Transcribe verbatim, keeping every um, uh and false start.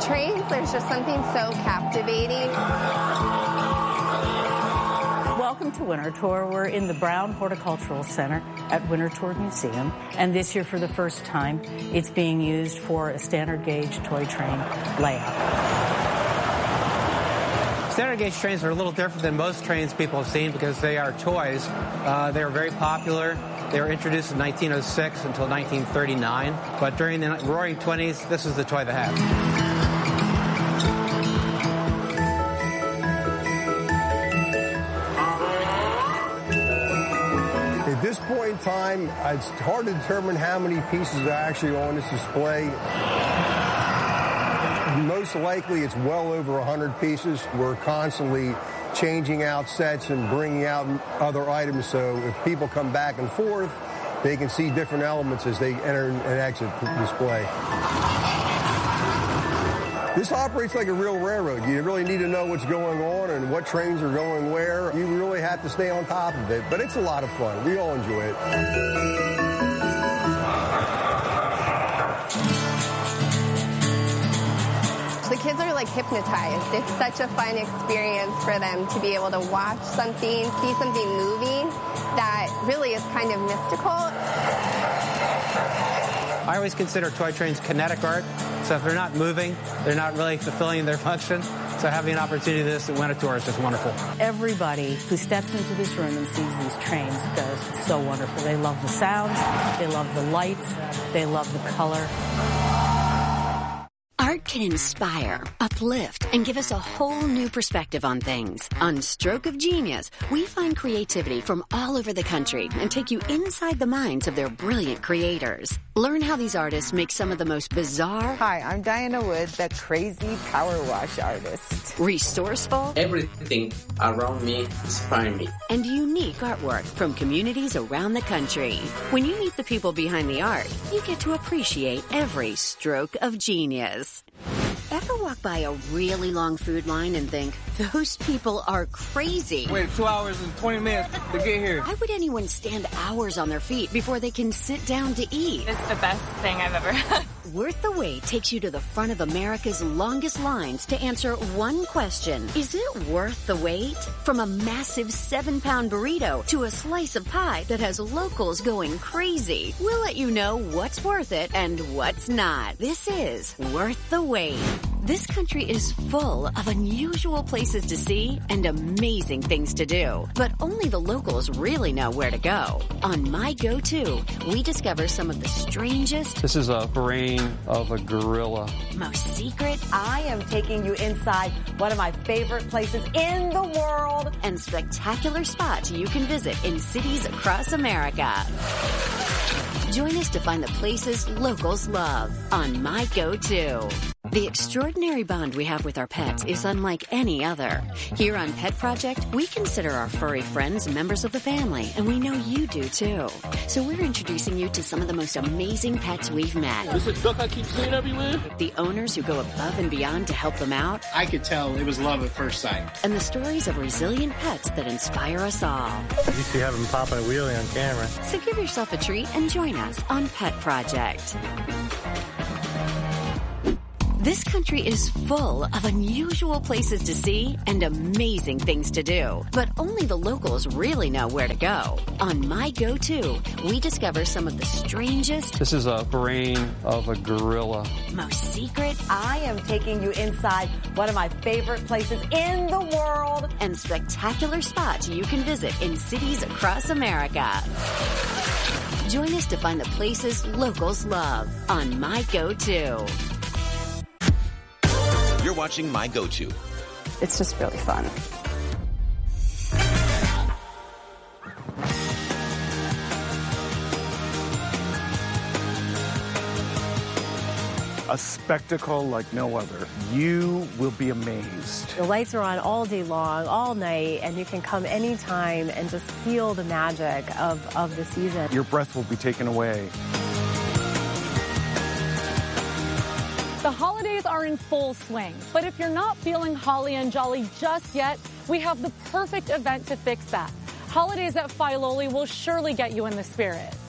trains, there's just something so captivating. Welcome to Winter Tour. We're in the Brown Horticultural Center at Winter Tour Museum, and this year for the first time it's being used for a standard gauge toy train layout. Standard gauge trains are a little different than most trains people have seen because they are toys. Uh, they are very popular. They were introduced in nineteen oh six until nineteen thirty-nine, but during the Roaring Twenties, this is the toy they had. At this point in time, it's hard to determine how many pieces are actually on this display. Most likely it's well over one hundred pieces. We're constantly changing out sets and bringing out other items, so if people come back and forth, they can see different elements as they enter and exit the display. This operates like a real railroad. You really need to know what's going on and what trains are going where. You really have to stay on top of it, but it's a lot of fun. We all enjoy it. The kids are like hypnotized. It's such a fun experience for them to be able to watch something, see something moving that really is kind of mystical. I always consider toy trains kinetic art, so if they're not moving, they're not really fulfilling their function. So having an opportunity to this at Winter Tour is just wonderful. Everybody who steps into this room and sees these trains goes, it's so wonderful. They love the sounds, they love the lights, they love the color. Art can inspire, uplift, and give us a whole new perspective on things. On Stroke of Genius, we find creativity from all over the country and take you inside the minds of their brilliant creators. Learn how these artists make some of the most bizarre... Hi, I'm Diana Wood, the crazy power wash artist. Resourceful... Everything around me inspires me. And unique artwork from communities around the country. When you meet the people behind the art, you get to appreciate every stroke of genius. Ever walk by a really long food line and think, those people are crazy? Wait two hours and twenty minutes to get here. Why would anyone stand hours on their feet before they can sit down to eat? It's the best thing I've ever had. Worth the Wait takes you to the front of America's longest lines to answer one question. Is it worth the wait? From a massive seven-pound burrito to a slice of pie that has locals going crazy. We'll let you know what's worth it and what's not. This is Worth the Wait. This country is full of unusual places to see and amazing things to do. But only the locals really know where to go. On My Go-To, we discover some of the strangest... This is a brain of a gorilla. Most secret... I am taking you inside one of my favorite places in the world. And spectacular spots you can visit in cities across America. Join us to find the places locals love on My Go-To. The extraordinary bond we have with our pets is unlike any other. Here on Pet Project, we consider our furry friends members of the family, and we know you do too. So we're introducing you to some of the most amazing pets we've met. This is a duck I keep seeing everywhere. The owners who go above and beyond to help them out. I could tell it was love at first sight. And the stories of resilient pets that inspire us all. You see having popping a wheelie on camera. So give yourself a treat and join us on Pet Project. This country is full of unusual places to see and amazing things to do. But only the locals really know where to go. On My Go-To, we discover some of the strangest... This is a brain of a gorilla. Most secret... I am taking you inside one of my favorite places in the world. And spectacular spots you can visit in cities across America. Join us to find the places locals love on My Go-To. You're watching My Go-To. It's just really fun. A spectacle like no other. You will be amazed. The lights are on all day long, all night, and you can come anytime and just feel the magic of, of the season. Your breath will be taken away. The holidays are in full swing, but if you're not feeling holly and jolly just yet, we have the perfect event to fix that. Holidays at Filoli will surely get you in the spirit.